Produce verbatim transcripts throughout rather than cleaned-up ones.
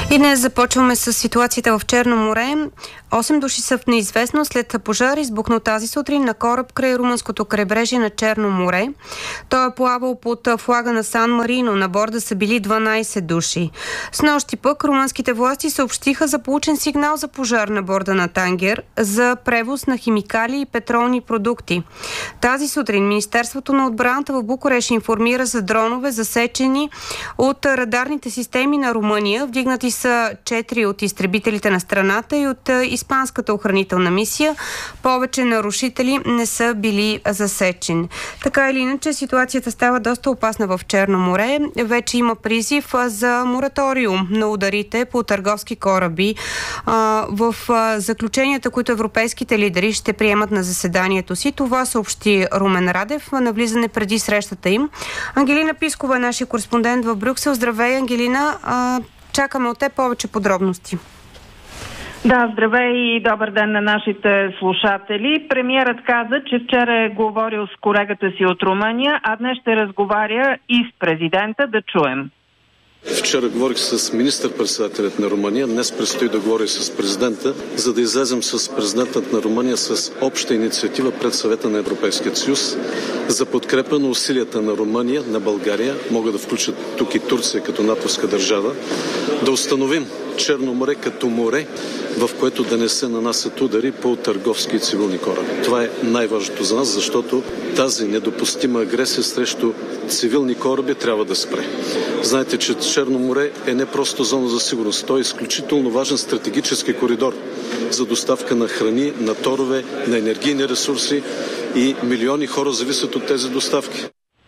И днес започваме с ситуацията в Черно море. Осем души са в неизвестност след пожар, избухнал тази сутрин на кораб край румънското крайбрежие на Черно море. Той е плавал под флага на Сан Марино. На борда са били дванайсет души. Снощи пък румънските власти съобщиха за получен сигнал за пожар на борда на тангер за превоз на химикали и петролни продукти. Тази сутрин Министерството на отбраната в Букурещ информира за дронове, засечени от радарните системи на Румъния. Вдигнати са четири от изтребителите на страната и от испанската охранителна мисия. Повече нарушители не са били засечени. Така или иначе, ситуацията става доста опасна в Черно море. Вече има призив за мораториум на ударите по търговски кораби. В заключенията, които европейските лидери ще приемат на заседанието си, това съобщи Румен Радев на влизане преди срещата им. Ангелина Пискова е нашия кореспондент в Брюксел. Здравей, Ангелина. Чакаме от теб повече подробности. Да, здравей и добър ден на нашите слушатели. Премиерът каза, че вчера е говорил с колегата си от Румъния, а днес ще разговаря и с президента. Да чуем. Вчера говорих с министър-председателят на Румъния, днес предстои да говоря с президента, за да излезем с президентът на Румъния с обща инициатива пред Съвета на Европейския съюз за подкрепа на усилията на Румъния, на България, могат да включат тук и Турция като натовска държава, да установим Черно море като море, в което да не се нанасят удари по търговски и цивилни кораби. Това е най-важното за нас, защото тази недопустима агресия срещу цивилни кораби трябва да спре. Знаете, че Черно море е не просто зона за сигурност, той е изключително важен стратегически коридор за доставка на храни, на торове, на енергийни ресурси и милиони хора зависят от тези доставки.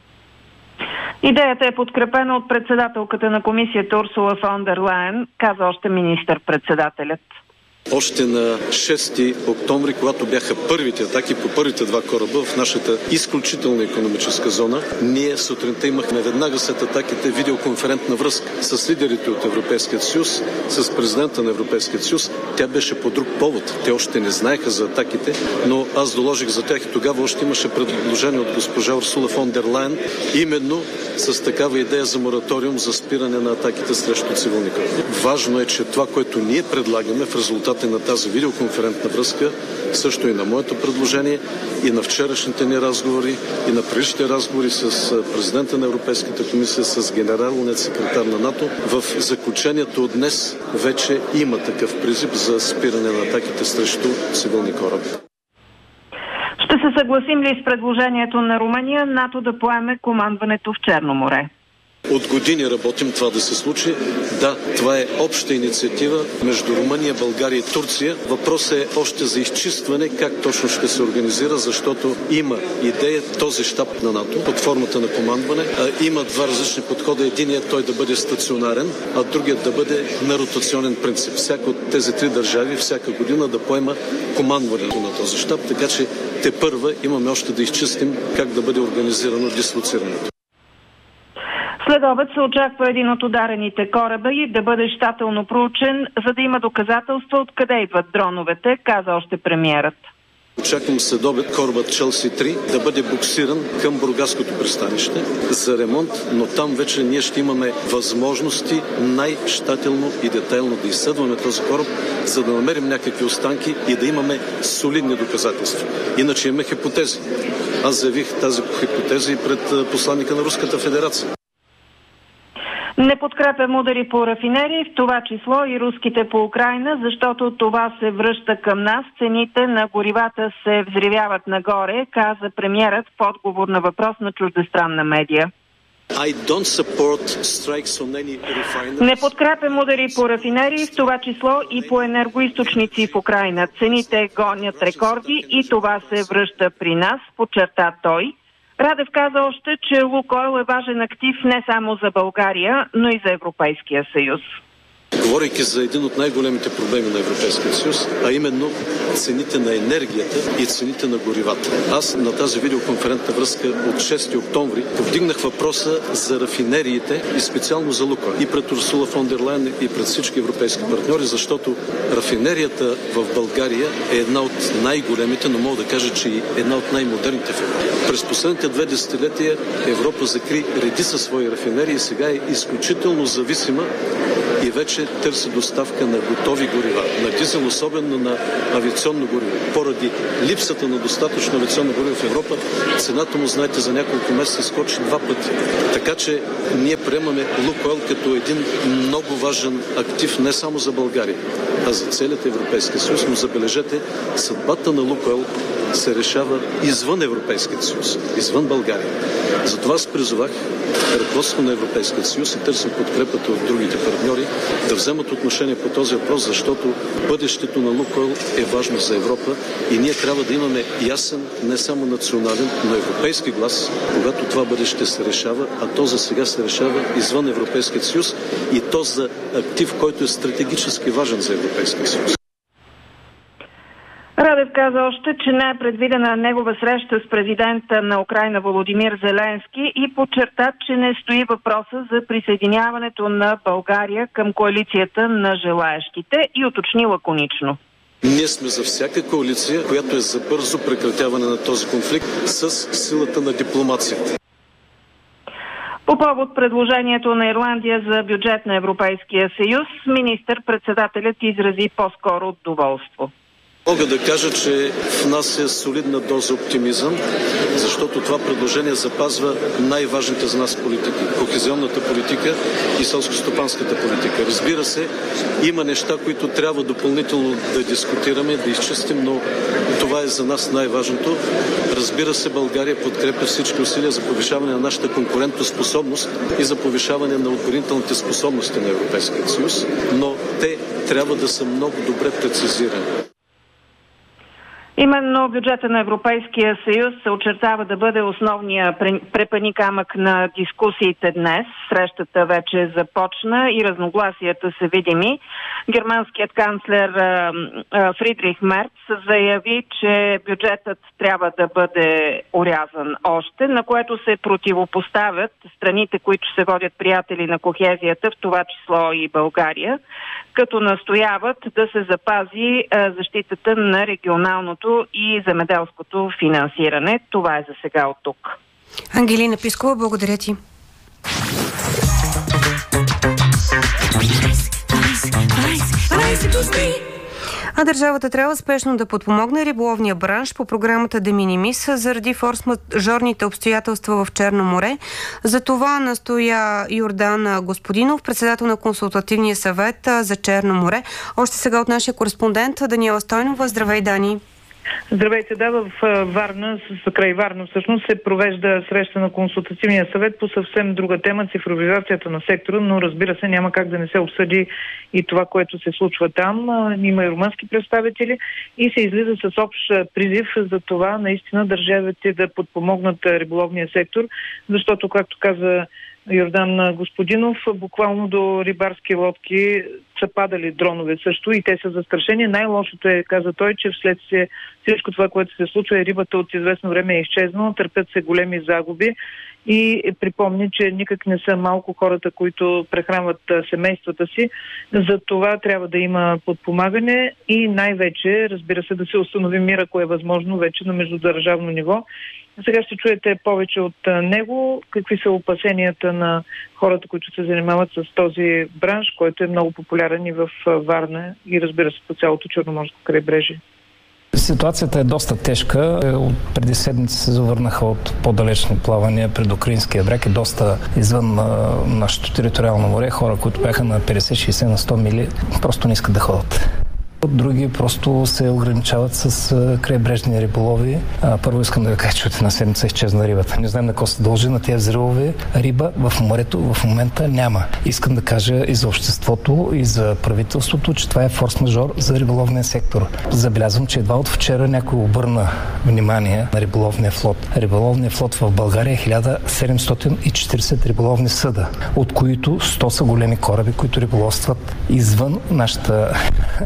Идеята е подкрепена от председателката на комисията Урсула фон дер Лайен, каза още министър-председателят. Още на шести октомври, когато бяха първите атаки по първите два кораба в нашата изключителна икономическа зона, ние сутринта имахме веднага след атаките видеоконферентна връзка с лидерите от Европейския съюз, с президента на Европейския съюз. Тя беше по друг повод. Те още не знаеха за атаките, но аз доложих за тях и тогава още имаше предложение от госпожа Урсула фон дер Лайен, именно с такава идея за мораториум за спиране на атаките срещу цивилни кораби. Важно е, че това, което ние предлагаме в резултат на тази видеоконферентна връзка, също и на моето предложение, и на вчерашните ни разговори, и на предишните разговори с президента на Европейската комисия, с генералният секретар на НАТО. В заключението от днес вече има такъв призив за спиране на атаките срещу цивилни кораби. Ще се съгласим ли с предложението на Румъния НАТО да поеме командването в Черно море? От години работим това да се случи. Да, това е обща инициатива между Румъния, България и Турция. Въпросът е още за изчистване как точно ще се организира, защото има идея този щаб на НАТО под формата на командване. А, има два различни подхода. Единият той да бъде стационарен, а другият да бъде на ротационен принцип. Всяка от тези три държави всяка година да поема командването на този щаб, така че тепърва имаме още да изчистим как да бъде организирано дислоцирането. След обед се очаква един от ударените кораби да бъде щателно проучен, за да има доказателства откъде идват дроновете, каза още премиерът. Очаквам след обед корабът Челси три да бъде буксиран към Бургаското пристанище за ремонт, но там вече ние ще имаме възможности най-щателно и детайлно да изследваме този кораб, за да намерим някакви останки и да имаме солидни доказателства. Иначе имаме хипотези. Аз заявих тази хипотеза и пред посланника на Руската федерация. Не подкрепям удари по рафинерии, в това число и руските по Украйна, защото това се връща към нас. Цените на горивата се взривяват нагоре, каза премиерът в отговор на въпрос на чуждестранна медия. Не подкрепям удари по рафинерии, в това число и по енергоизточници в Украйна. Цените гонят рекорди и това се връща при нас, подчерта той. Радев каза още, че Лукойл е важен актив не само за България, но и за Европейския съюз. Говорейки за един от най-големите проблеми на Европейския съюз, а именно цените на енергията и цените на горивата. Аз на тази видеоконферентна връзка от шести октомври повдигнах въпроса за рафинериите и специално за Лукойл. И пред Урсула фон дер Лайен и пред всички европейски партньори, защото рафинерията в България е една от най-големите, но мога да кажа, че и една от най-модерните в Европа. През последните две десетилетия Европа закри редица свои рафинерии и сега е изключително зависима и вече търси доставка на готови горива, на дизел, особено на авиационно гориво. Поради липсата на достатъчно авиационно гориво в Европа, цената му, знаете, за няколко месеца скочи два пъти. Така че ние приемаме Лукойл като един много важен актив не само за България, а за целият Европейски съюз. Но забележете, съдбата на Лукойл се решава извън Европейския съюз, извън България. Затова аз призовах ръководството на Европейския съюз и търсим подкрепата от другите партньори да вземат отношение по този въпрос, защото бъдещето на Лукойл е важно за Европа и ние трябва да имаме ясен, не само национален, но европейски глас, когато това бъдеще се решава, а то за сега се решава извън Европейския съюз и то за актив, който е стратегически важен за Европейския съюз. Радев каза още, че не е предвидена негова среща с президента на Украйна Володимир Зеленски и подчерта, че не стои въпроса за присъединяването на България към коалицията на желаещите и уточни лаконично. Ние сме за всяка коалиция, която е за бързо прекратяване на този конфликт с силата на дипломацията. По повод предложението на Ирландия за бюджет на Европейския съюз, министър-председателят изрази по-скоро доволство. Мога да кажа, че в нас е солидна доза оптимизъм, защото това предложение запазва най-важните за нас политики – кохезионната политика и селскостопанската политика. Разбира се, има неща, които трябва допълнително да дискутираме, да изчистим, но това е за нас най-важното. Разбира се, България подкрепя всички усилия за повишаване на нашата конкурентоспособност и за повишаване на отбранителните способности на Европейския съюз, но те трябва да са много добре прецизирани. Именно бюджета на Европейския съюз се очертава да бъде основния препъни камък на дискусиите днес. Срещата вече започна и разногласията са видими. Германският канцлер Фридрих Мерц заяви, че бюджетът трябва да бъде орязан още, на което се противопоставят страните, които се водят приятели на кохезията, в това число и България, като настояват да се запази защитата на регионалното и земеделското финансиране. Това е за сега от тук. Ангелина Пискова, благодаря ти. А държавата трябва спешно да подпомогне риболовния бранш по програмата De Minimis заради форс-мажорните обстоятелства в Черно море. За това настоя Йордан Господинов, председател на Консултативния съвет за Черно море. Още сега от нашия кореспондент Даниела Стойнова. Здравей, Дани! Здравейте, да, в Варна, с край Варна всъщност се провежда среща на Консултативния съвет по съвсем друга тема, цифровизацията на сектора, но разбира се няма как да не се обсъди и това, което се случва там. Има и румънски представители и се излиза с общ призив за това наистина държавите да подпомогнат риболовния сектор, защото, както каза Йордан Господинов, буквално до рибарски лодки са падали дронове също и те са застрашени. Най-лошото е, каза той, че вследствие всичко това, което се случва, е рибата от известно време е изчезнала, търпят се големи загуби и припомни, че никак не са малко хората, които прехранват семействата си. За това трябва да има подпомагане и най-вече, разбира се, да се установи мир, ако е възможно, вече на междудържавно ниво. Сега ще чуете повече от него, какви са опасенията на хората, които се занимават с този бранш, който е много популярен и в Варна и разбира се по цялото Черноморско крайбрежие. Ситуацията е доста тежка. От преди седмици се завърнаха от по-далечни плавания пред Украинския бряг и доста извън нашето териториално море. Хора, които бяха на петдесет, шейсет на сто мили, просто не искат да ходят. Други просто се ограничават с крайбрежни риболови. Първо искам да ви кажа, че от една седмица изчезна рибата. Не знам на какво се дължи на тези взривове. Риба в морето в момента няма. Искам да кажа и за обществото, и за правителството, че това е форс-мажор за риболовния сектор. Забелязвам, че едва от вчера някой обърна внимание на риболовния флот. Риболовният флот в България е хиляда седемстотин и четиридесет риболовни съда, от които сто са големи кораби, които риболовстват извън нашата, нашето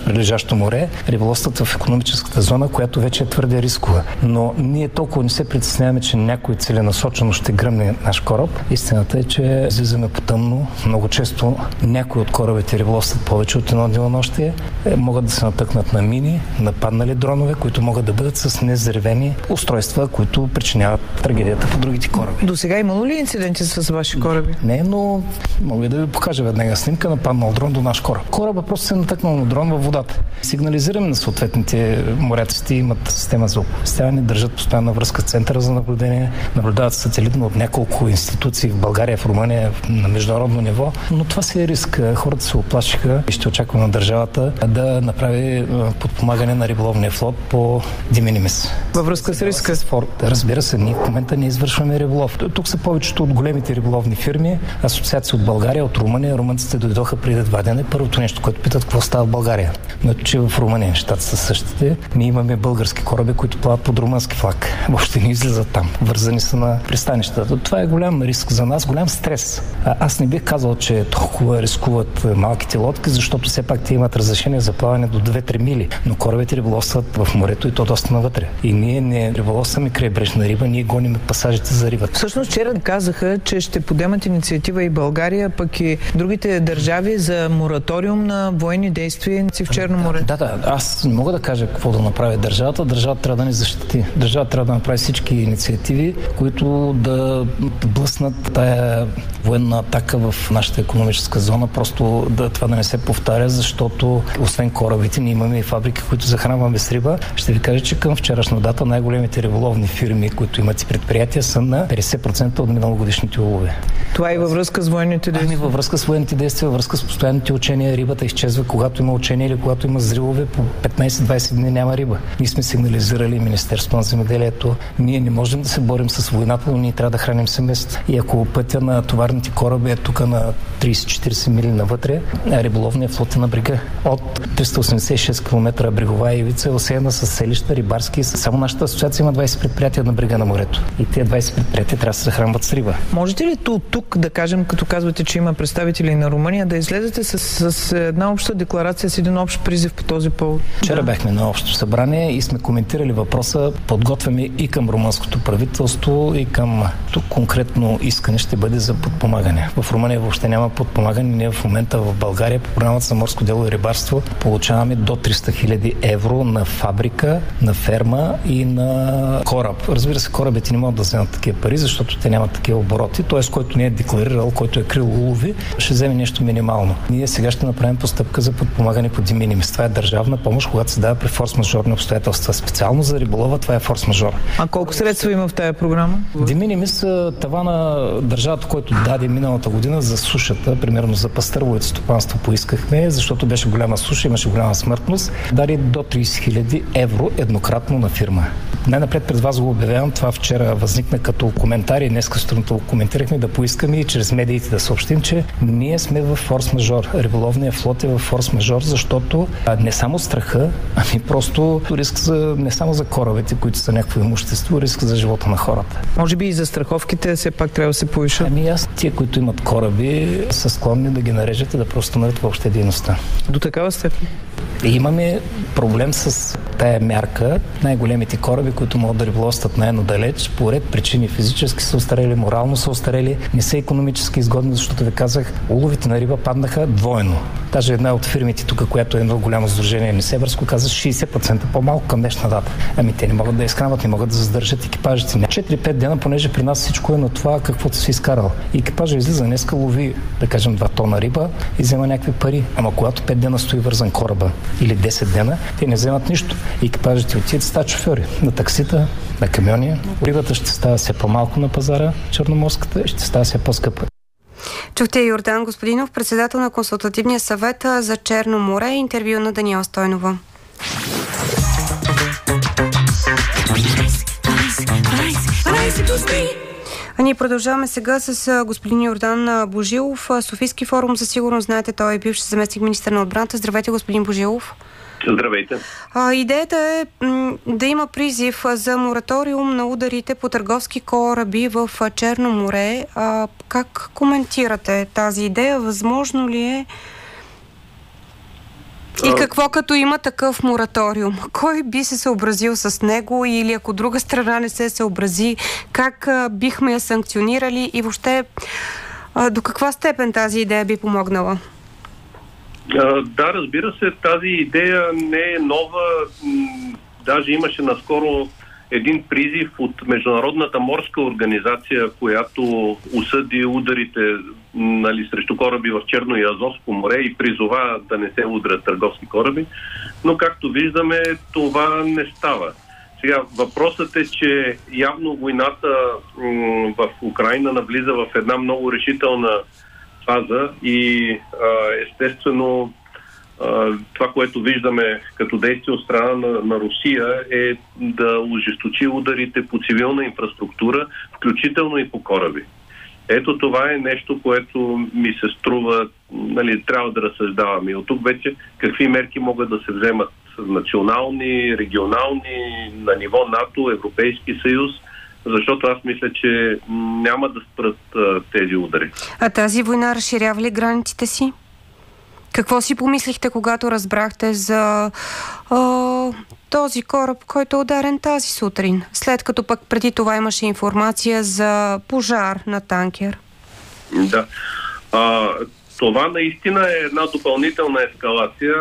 в прилежащо море, риболовстват в икономическата зона, която вече е твърде рискова. Но ние толкова не се притесняваме, че някой целенасочено ще гръмне наш кораб. Истината е, че излизаме по тъмно. Много често някои от корабите риболовстват повече от едно денонощие, могат да се натъкнат на мини, нападнали дронове, които могат да бъдат с незаревени устройства, които причиняват трагедията по другите кораби. До сега имало ли инциденти с ваши кораби? Не, но мога да ви покажа веднага снимка, нападнал дрон до наш кораб. Кораба просто се натъкнал на дрон във водата. Сигнализираме на съответните моряци, имат система за оповестяване, държат постоянна връзка с центъра за наблюдение, наблюдават сателитно от няколко институции в България, в Румъния, на международно ниво, но това си е риск. Хората се оплашиха и ще очакваме на държавата да направи подпомагане на риболовния флот по de minimis. Във връзка с риска? Разбира се, ние в момента не извършваме риболов. Тук са повечето от големите риболовни фирми, асоциации от България, от Румъния. Румънците дойдоха преди два дена. Първото нещо, което питат, какво става в България. Но че в Румъния нещата са същите. Ние имаме български кораби, които плават под румънски флаг. Въобще не излизат там. Вързани са на пристанищата. Това е голям риск за нас, голям стрес. А, аз не бих казал, че толкова рискуват малките лодки, защото все пак те имат разрешение за плаване до две-три мили. Но корабите риболовстват в морето и то доста навътре. И ние не риболовстваме крайбрежна риба, ние гоним пасажите за рибата. Всъщност вчера казаха, че ще подемат инициатива и България, пък и другите държави за мораториум на военни действия в Черно море. Да, да. Аз не мога да кажа какво да направи държавата. Държавата трябва да ни защити. Държавата трябва да направи всички инициативи, които да блъснат тая военна атака в нашата икономическа зона. Просто да, това да не се повтаря, защото освен корабите, ние имаме и фабрики, които захранваме с риба. Ще ви кажа, че към вчерашна дата най-големите риболовни фирми, които имат и предприятия, са на петдесет процента от миналогодишните улови. Това е във връзка с военните действия? Ами във връзка с военните действия, във връзка с постоянните учения. Рибата изчезва, когато има учения или когато има взривове, по петнайсет-двайсет дни няма риба. Ние сме сигнализирали Министерството на земеделието. Ние не можем да се борим с войната, но ние трябва да храним семейства. И ако пътя на товарните кораби е тук на трийсет-четирийсет мили навътре, риболовният флот е на брега. От триста осемдесет и шест километра брегова ивица е осеяна с селища, рибарски. Само нашата асоциация има двайсет предприятия на брега на морето. И тези двайсет предприятия трябва да се захранват с риба. Можете ли тук, да кажем, като казвате, че има представители на Румъния, да излезете с, с една обща декларация, с един общ призив по този повод? Вчера да. бяхме на общо събрание и сме коментирали въпроса. Подготвяме и към румънското правителство, и към тук конкретно искане ще бъде за подпомагане. В Румъния въобще няма подпомагане. Ние в момента в България по програмата за морско дело и рибарство получаваме до триста хиляди евро на фабрика, на ферма и на кораб. Разбира се, корабите не могат да вземат такива пари, защото те нямат такива обороти. Т.е. който не е декларирал, който е крил улови, ще вземе нещо минимално. Ние сега ще направим постъпка за подпомагане по de minimis. Това е държавна помощ, когато се дава при форс-мажорни обстоятелства. Специално за риболова това е форс-мажор. А колко средства има в тая програма? de minimis това на държавата, който даде миналата година за сушата, примерно за пастървоето стопанство поискахме, защото беше голяма суша, имаше голяма смъртност, даде до трийсет хиляди евро еднократно на фирма. Най-напред пред вас го обявявам, това вчера възникна като коментар и днес сутринта коментирахме да поискаме и чрез медиите да съобщим, че ние сме в форс-мажор. Риболовният флот е в форс-мажор, защото не само страха, ами просто риск за, не само за корабите, които са някакво имущество, риск за живота на хората. Може би и за страховките все пак трябва да се повишат? Ами аз, тия, които имат кораби, са склонни да ги нарежат и да преустановят въобще дейността. До такава степен? И имаме проблем с тая мярка. Най-големите кораби, които могат да риболовстват най-надалеч, по ред причини физически са остарели, морално са остарели, не са икономически изгодни, защото ви казах, уловите на риба паднаха двойно. Даже една от фирмите тук, която е едно голямо сдружение Несебърско, каза шейсет процента по-малко към днешна дата. Ами те не могат да изхранват, не могат да задържат екипажите. четири-пет дена, понеже при нас всичко е на това, каквото си изкарал. И екипажа излиза днеска, лови, да кажем, два тона риба и взема някакви пари. Ама когато пет дена стои вързан кораба или десет дена, те не вземат нищо. И екипажите отидат, стават шофьори на таксита, на камиони. Рибата ще става все по-малко на пазара, черноморската, и ще става все по-скъпа. Чухте Йордан Господинов, председател на Консултативния съвет за Черно море, интервю на Даниела Стойнова. А ние продължаваме сега с господин Йордан Божилов. Софийски форум за сигурност, знаете, той е бивш заместник министър на отбраната. Здравейте, господин Божилов. Здравейте. А, идеята е м, да има призив за мораториум на ударите по търговски кораби в Черно море. А, как коментирате тази идея? Възможно ли е? И какво като има такъв мораториум? Кой би се съобразил с него или ако друга страна не се съобрази, как а, бихме я санкционирали и въобще а, до каква степен тази идея би помогнала? А, да, разбира се, тази идея не е нова. Даже имаше наскоро един призив от Международната морска организация, която осъди ударите, нали, срещу кораби в Черно и Азовско море и призова да не се удрят търговски кораби. Но както виждаме, това не става. Сега, въпросът е, че явно войната м- в Украйна навлиза в една много решителна фаза и а, естествено това, което виждаме като действие от страна на, на Русия е да ожесточи ударите по цивилна инфраструктура, включително и по кораби. Ето това е нещо, което ми се струва, нали, трябва да разсъждаваме. И от тук вече какви мерки могат да се вземат национални, регионални, на ниво НАТО, Европейски съюз, защото аз мисля, че няма да спрат а, тези удари. А тази война разширява ли границите си? Какво си помислихте, когато разбрахте за а, този кораб, който е ударен тази сутрин, след като пък преди това имаше информация за пожар на танкер? Да. А, това наистина е една допълнителна ескалация.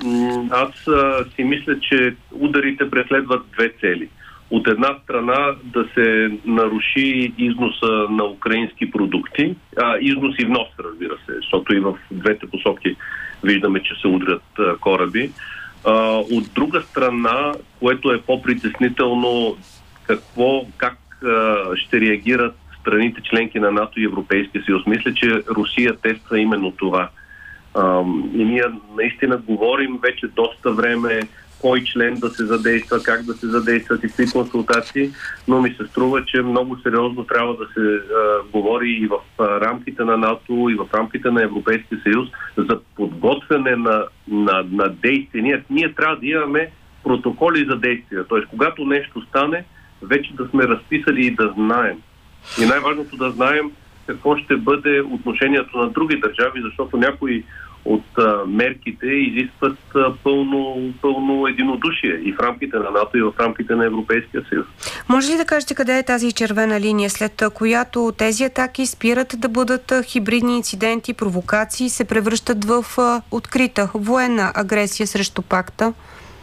Аз а, си мисля, че ударите преследват две цели. От една страна да се наруши износа на украински продукти, а, износ и внос, разбира се, защото и в двете посоки виждаме, че се удрят а, кораби. А, от друга страна, което е по-притеснително, какво, как а, ще реагират страните членки на НАТО и Европейския съюз. Мисля, че Русия тества именно това. А, и ние наистина говорим вече доста време кой член да се задейства, как да се задействат и какви консултации, но ми се струва, че много сериозно трябва да се а, говори и в а, рамките на НАТО, и в рамките на Европейския съюз за подготвяне на, на, на действия. Ние, ние трябва да имаме протоколи за действия. Т.е. когато нещо стане, вече да сме разписали и да знаем. И най-важното да знаем какво ще бъде отношението на други държави, защото някои от а, мерките изискват а, пълно, пълно единодушие и в рамките на НАТО, и в рамките на Европейския съюз. Може ли да кажете къде е тази червена линия, след която тези атаки спират да бъдат хибридни инциденти, провокации, се превръщат в а, открита военна агресия срещу пакта?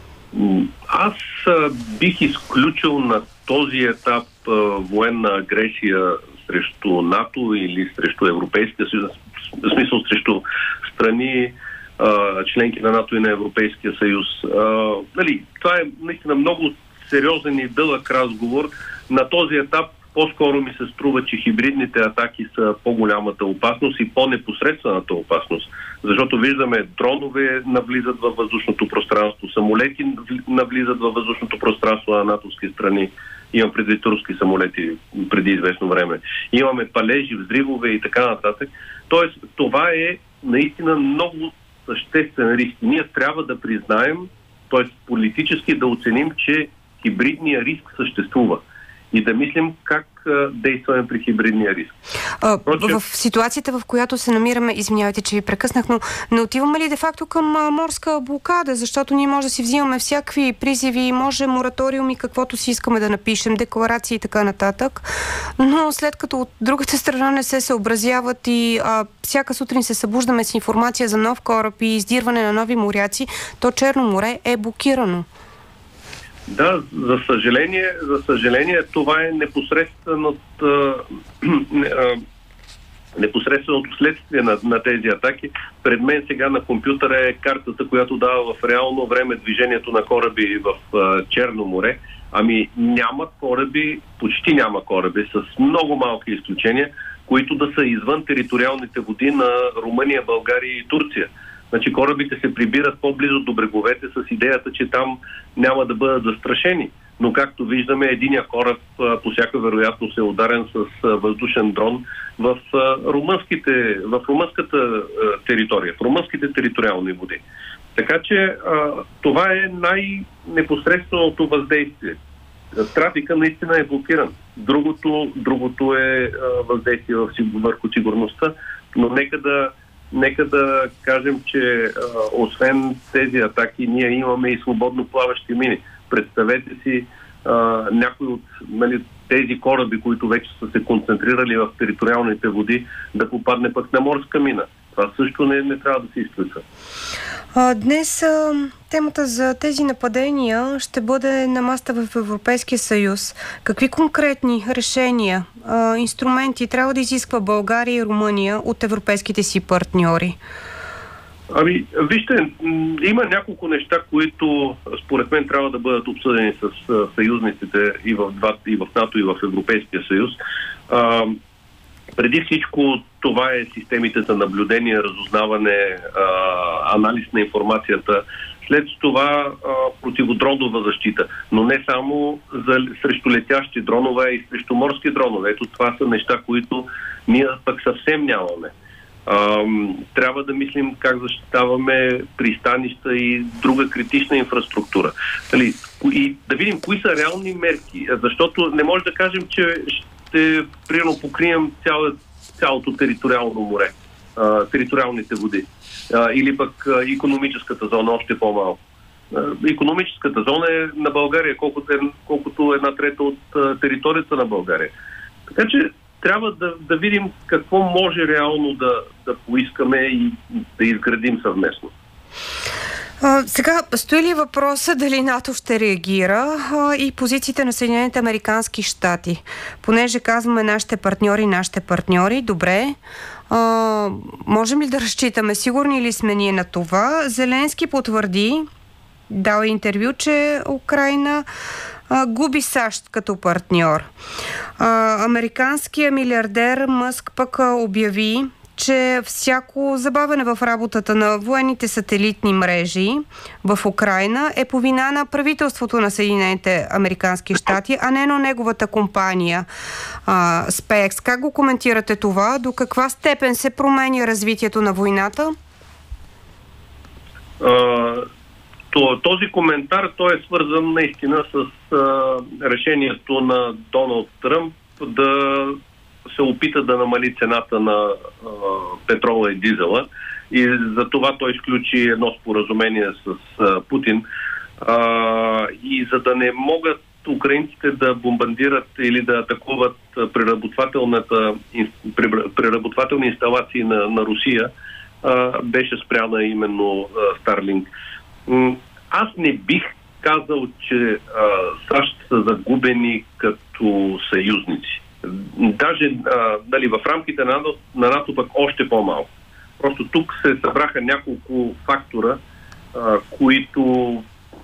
Аз а, бих изключил на този етап а, военна агресия срещу НАТО или срещу Европейския съюз, в смисъл срещу страни, а, членки на НАТО и на Европейския съюз. А, нали, това е наистина много сериозен и дълъг разговор. На този етап по-скоро ми се струва, че хибридните атаки са по-голямата опасност и по-непосредствената опасност. Защото виждаме, дронове навлизат във въздушното пространство, самолети навлизат във въздушното пространство на натовски страни. Имам предвид руски самолети преди известно време. Имаме палежи, взривове и така нататък. Тоест, това е наистина много съществен риск. Ние трябва да признаем, т.е. политически да оценим, че хибридният риск съществува и да мислим как а, действаме при хибридния риск. А, Проче... В ситуацията, в която се намираме, извинявайте, че ви прекъснах, но не отиваме ли де-факто към а, морска блокада, защото ние може да си взимаме всякакви призиви, може мораториуми, каквото си искаме да напишем, декларации и така нататък, но след като от другата страна не се съобразяват и а, всяка сутрин се събуждаме с информация за нов кораб и издирване на нови моряци, то Черно море е блокирано. Да, за съжаление, за съжаление това е непосредственото, непосредственото следствие на, на тези атаки. Пред мен сега на компютъра е картата, която дава в реално време движението на кораби в а, Черно море. Ами няма кораби, почти няма кораби, с много малки изключения, които да са извън териториалните води на Румъния, България и Турция. Значи корабите се прибират по-близо до бреговете с идеята, че там няма да бъдат застрашени. Но както виждаме, единия кораб а, по всяка вероятност е ударен с а, въздушен дрон в, а, румънските, в румънската а, територия, в румънските териториални води. Така че а, това е най-непосредственото въздействие. Трафика наистина е блокиран. Другото, другото е а, въздействие върху сигурността, но нека да нека да кажем, че а, освен тези атаки, ние имаме и свободно плаващи мини. Представете си а, някои от, нали, тези кораби, които вече са се концентрирали в териториалните води, да попадне пък на морска мина. Това също не, не трябва да се изключва. Днес а, темата за тези нападения ще бъде на масата в Европейския съюз. Какви конкретни решения, а, инструменти трябва да изисква България и Румъния от европейските си партньори? Ами, вижте, има няколко неща, които според мен трябва да бъдат обсъдени с съюзниците и в, и в НАТО, и в Европейския съюз. А, преди всичко това е системите за наблюдение, разузнаване, а, анализ на информацията. След това а, противодронова защита. Но не само за, срещу летящи дронове, и срещу морски дронове. Ето това са неща, които ние пък съвсем нямаме. Uh, трябва да мислим как защитаваме пристанища и друга критична инфраструктура. Дали, и да видим кои са реални мерки, защото не може да кажем, че ще примерно покрием цяло, цялото териториално море, uh, териториалните води, uh, или пък uh, икономическата зона още по-малко. Uh, икономическата зона е на България, колкото, е, колкото една трета от uh, територията на България. Така че трябва да, да видим какво може реално да, да поискаме и да изградим съвместно. А, сега, стои ли въпроса дали НАТО ще реагира а, и позициите на Съединените американски щати? Понеже казваме нашите партньори, нашите партньори, добре. А, можем ли да разчитаме? Сигурни ли сме ние на това? Зеленски потвърди, дал интервю, че Украйна а, губи САЩ като партньор. А, американският милиардер Мъск пък а, обяви, че всяко забавяне в работата на военните сателитни мрежи в Украйна е по вина на правителството на Съединените американски щати, а не на неговата компания а, SpaceX. Как го коментирате това? До каква степен се променя развитието на войната? Uh... Този коментар, той е свързан наистина с а, решението на Доналд Тръмп да се опита да намали цената на а, петрола и дизела, и за това той изключи едно споразумение с а, Путин. А, и за да не могат украинците да бомбардират или да атакуват преработвателната, преработвателни инсталации на, на Русия, а, беше спряна именно Старлинг. Аз не бих казал, че а, САЩ са загубени като съюзници. Даже а, дали, в рамките на НАТО, на НАТО пък още по-малко. Просто тук се събраха няколко фактора, а, които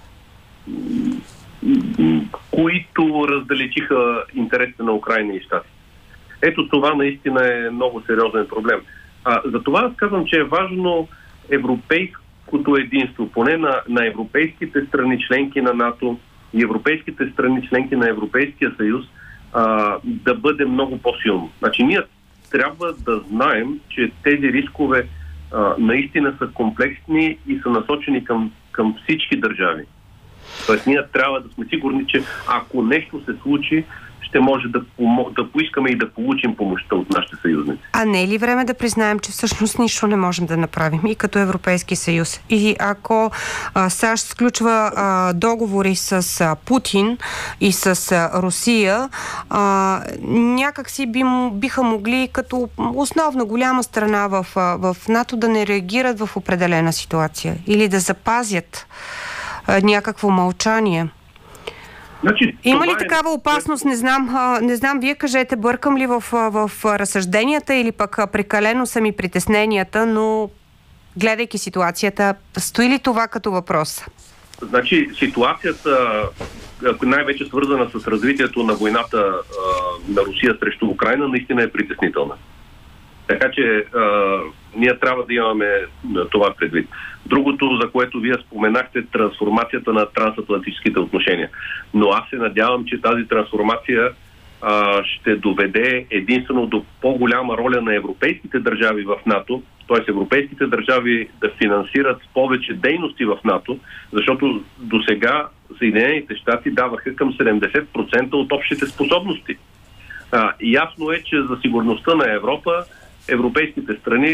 които раздалечиха интересите на Украйна и щати. Ето това наистина е много сериозен проблем. А, затова аз казвам, че е важно европейското единство, поне на, на европейските страни членки на НАТО и европейските страни членки на Европейския съюз, а, да бъде много по-силно. Значи ние трябва да знаем, че тези рискове а, наистина са комплексни и са насочени към, към всички държави. Тоест ние трябва да сме сигурни, че ако нещо се случи, ще може да, да поискаме и да получим помощта от нашите съюзници. А не е ли време да признаем, че всъщност нищо не можем да направим и като Европейски съюз? И ако а, САЩ сключва а, договори с а, Путин и с а, Русия, а, някак си би, биха могли като основна голяма страна в, а, в НАТО да не реагират в определена ситуация или да запазят а, някакво мълчание. Значи, има ли е... такава опасност? Не знам, не знам, вие кажете, бъркам ли в, в разсъжденията или пък прекалено са ми притесненията, но гледайки ситуацията, стои ли това като въпрос? Значи ситуацията, най-вече свързана с развитието на войната на Русия срещу Украйна, наистина е притеснителна. Така че а, ние трябва да имаме това предвид. Другото, за което вие споменахте, трансформацията на трансатлантическите отношения. Но аз се надявам, че тази трансформация а, ще доведе единствено до по-голяма роля на европейските държави в НАТО, т.е. европейските държави да финансират повече дейности в НАТО, защото досега Съединените щати даваха към седемдесет процента от общите способности. А, ясно е, че за сигурността на Европа европейските страни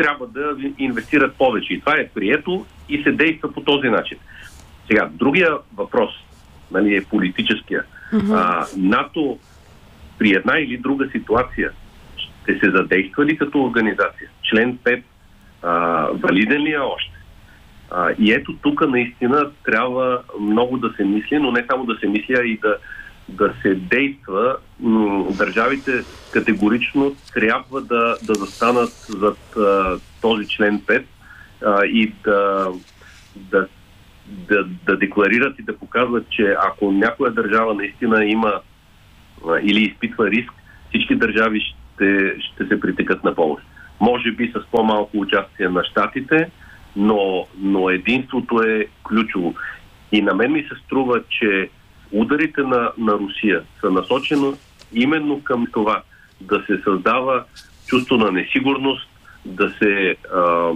трябва да инвестират повече. И това е прието и се действа по този начин. Сега, другия въпрос, нали, е политическия. Mm-hmm. А, НАТО при една или друга ситуация ще се задейства ли като организация? Член пет а, валиден ли е още? А, и ето тук наистина трябва много да се мисли, но не само да се мисли, а и да, да се действа. М- държавите категорично трябва да, да застанат зад а, този член пет а, и да, да, да, да декларират и да показват, че ако някоя държава наистина има а, или изпитва риск, всички държави ще, ще се притекат на помощ. Може би с по-малко участие на щатите, но, но единството е ключово. И на мен ми се струва, че ударите на, на Русия са насочени именно към това да се създава чувство на несигурност, да се а, а,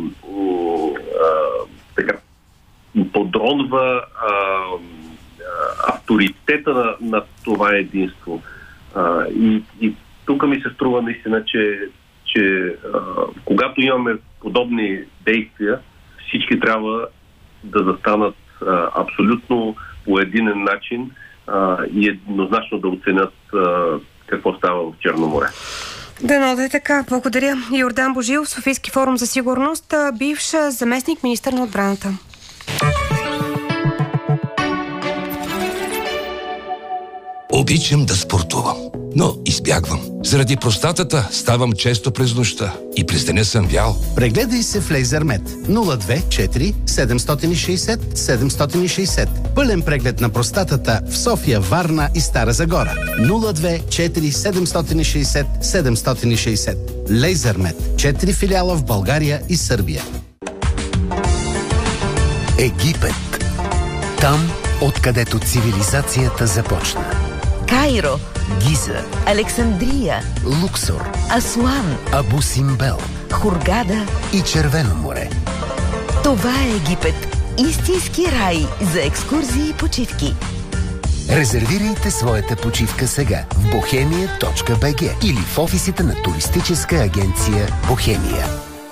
така, подронва а, авторитета на, на това единство. А, и, и тук ми се струва наистина, че, че а, когато имаме подобни действия, всички трябва да застанат а, абсолютно по единен начин а, и еднозначно да оценят а, какво става в Черно море. Дано да е така. Благодаря. Йордан Божилов, Софийски форум за сигурност, бивш заместник министър на отбраната. Обичам да спортувам, но избягвам. Заради простатата ставам често през нощта и през деня съм вял. Прегледай се в Лейзермет нула две четири седем шест шест седем шест шест. Пълен преглед на простатата в София, Варна и Стара Загора. нула две четири седем шест шест седем шест шест. Лейзермет. четири филиала в България и Сърбия. Египет. Там, откъдето цивилизацията започна. Кайро, Гиза, Александрия, Луксор, Асуан, Абу Симбел, Хургада и Червено море. Това е Египет. Истински рай за екскурзии и почивки. Резервирайте своята почивка сега в бохемия точка би джи или в офисите на туристическа агенция Бохемия.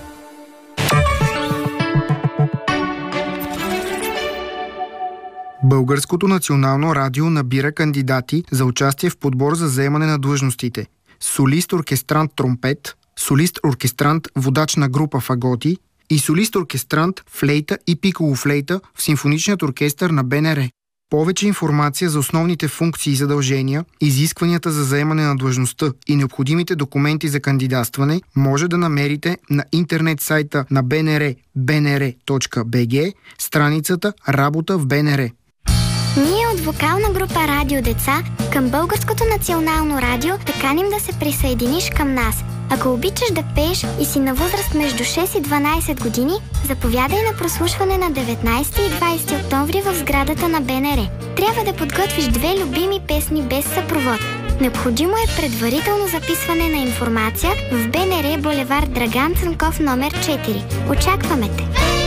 Българското национално радио набира кандидати за участие в подбор за заемане на длъжностите: солист-оркестрант тромпет, солист-оркестрант водач на група фаготи и солист-оркестрант флейта и пиколо-флейта в симфоничният оркестър на БНР. Повече информация за основните функции и задължения, изискванията за заемане на длъжността и необходимите документи за кандидатстване може да намерите на интернет сайта на БНР би ен ар точка би джи, страницата Работа в БНР. Ние от вокална група Радио Деца към Българското национално радио те каним да се присъединиш към нас. Ако обичаш да пееш и си на възраст между шест и дванайсет години, заповядай на прослушване на деветнайсети и двайсети октомври в сградата на БНР. Трябва да подготвиш две любими песни без съпровод. Необходимо е предварително записване на информация в БНР булевард Драган Цанков номер четири. Очакваме те!